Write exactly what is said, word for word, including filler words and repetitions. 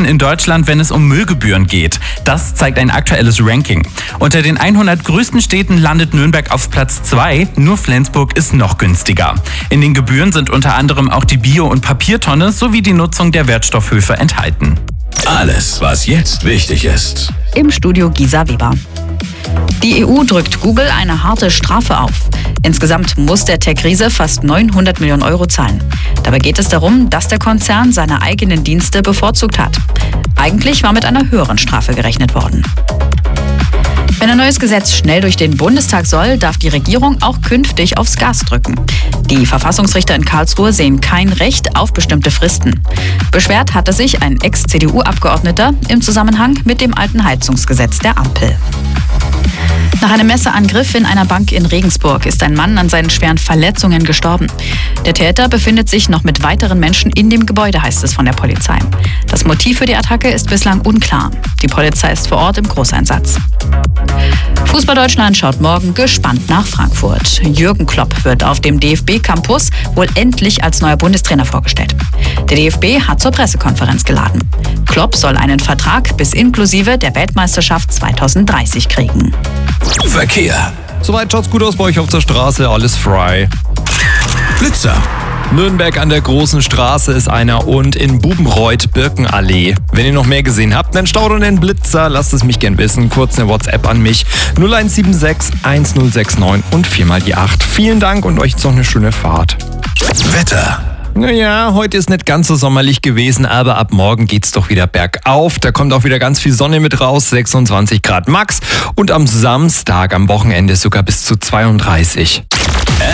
Städten in Deutschland, wenn es um Müllgebühren geht. Das zeigt ein aktuelles Ranking. Unter den hundert größten Städten landet Nürnberg auf Platz zwei, nur Flensburg ist noch günstiger. In den Gebühren sind unter anderem auch die Bio- und Papiertonne sowie die Nutzung der Wertstoffhöfe enthalten. Alles, was jetzt wichtig ist. Im Studio Gisa Weber. Die E U drückt Google eine harte Strafe auf. Insgesamt muss der Tech-Riese fast neunhundert Millionen Euro zahlen. Dabei geht es darum, dass der Konzern seine eigenen Dienste bevorzugt hat. Eigentlich war mit einer höheren Strafe gerechnet worden. Wenn ein neues Gesetz schnell durch den Bundestag soll, darf die Regierung auch künftig aufs Gas drücken. Die Verfassungsrichter in Karlsruhe sehen kein Recht auf bestimmte Fristen. Beschwert hatte sich ein Ex-C D U-Abgeordneter im Zusammenhang mit dem alten Heizungsgesetz der Ampel. Nach einem Messerangriff in einer Bank in Regensburg ist ein Mann an seinen schweren Verletzungen gestorben. Der Täter befindet sich noch mit weiteren Menschen in dem Gebäude, heißt es von der Polizei. Das Motiv für die Attacke ist bislang unklar. Die Polizei ist vor Ort im Großeinsatz. Fußball Deutschland schaut morgen gespannt nach Frankfurt. Jürgen Klopp wird auf dem D F B-Campus wohl endlich als neuer Bundestrainer vorgestellt. Der D F B hat zur Pressekonferenz geladen. Klopp soll einen Vertrag bis inklusive der Weltmeisterschaft zweitausenddreißig kriegen. Verkehr. Soweit schaut's gut aus bei euch auf der Straße, alles frei. Blitzer. Nürnberg an der Großen Straße ist einer und in Bubenreuth Birkenallee. Wenn ihr noch mehr gesehen habt, einen Stau oder einen Blitzer, lasst es mich gern wissen. Kurz eine WhatsApp an mich. null eins sieben sechs eins null sechs neun und vier mal die acht. Vielen Dank und euch jetzt noch eine schöne Fahrt. Wetter. Naja, heute ist nicht ganz so sommerlich gewesen, aber ab morgen geht's doch wieder bergauf. Da kommt auch wieder ganz viel Sonne mit raus, sechsundzwanzig Grad max. Und am Samstag, am Wochenende sogar bis zu zweiunddreißig.